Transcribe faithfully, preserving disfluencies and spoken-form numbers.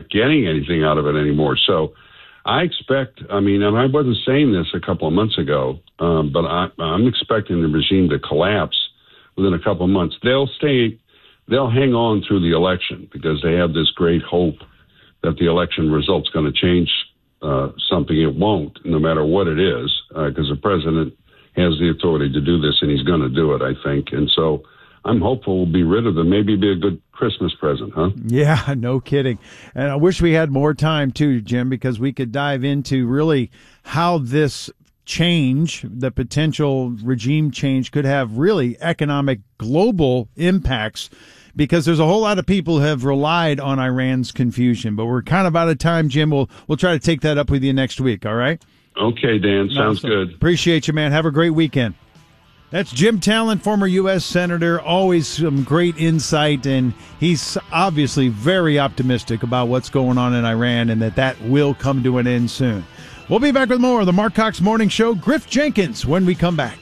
getting anything out of it anymore. So I expect, I mean, and I wasn't saying this a couple of months ago, um, but I, I'm expecting the regime to collapse within a couple of months. They'll stay, they'll hang on through the election because they have this great hope that the election result's going to change uh, something. It won't, no matter what it is, because uh, the president has the authority to do this, and he's going to do it, I think. And so I'm hopeful we'll be rid of them. Maybe be a good Christmas present, huh? Yeah, no kidding. And I wish we had more time, too, Jim, because we could dive into really how this change, the potential regime change, could have really economic global impacts, because there's a whole lot of people who have relied on Iran's confusion. But we're kind of out of time, Jim. We'll, we'll try to take that up with you next week, all right? Okay, Dan. Sounds awesome. good. Appreciate you, man. Have a great weekend. That's Jim Talent, former U S Senator. Always some great insight, and he's obviously very optimistic about what's going on in Iran and that that will come to an end soon. We'll be back with more of the Mark Cox Morning Show. Griff Jenkins when we come back.